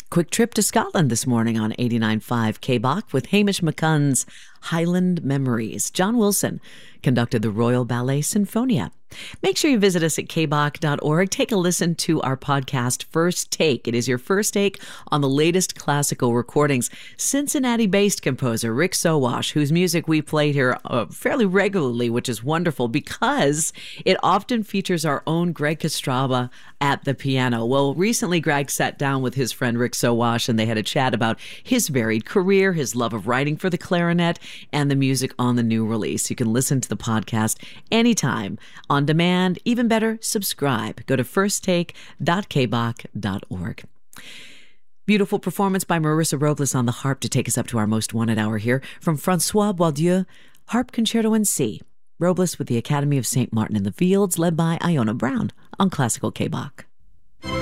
Quick trip to Scotland this morning on 89.5 KBOC with Hamish McCunn's Highland Memories. John Wilson conducted the Royal Ballet Sinfonia. Make sure you visit us at kbok.org. Take a listen to our podcast, First Take. It is your first take on the latest classical recordings. Cincinnati-based composer Rick Sowash, whose music we played here fairly regularly, which is wonderful because it often features our own Greg Kostraba at the piano. Well, recently Greg sat down with his friend Rick Sowash and they had a chat about his varied career, his love of writing for the clarinet, and the music on the new release. You can listen to the podcast anytime on demand. Even better, subscribe. Go to firsttake.kbok.org. Beautiful performance by Marissa Robles on the harp to take us up to our most wanted hour here from Francois Boidieu, Harp Concerto in C. Robles with the Academy of St. Martin in the Fields, led by Iona Brown on Classical KBOC.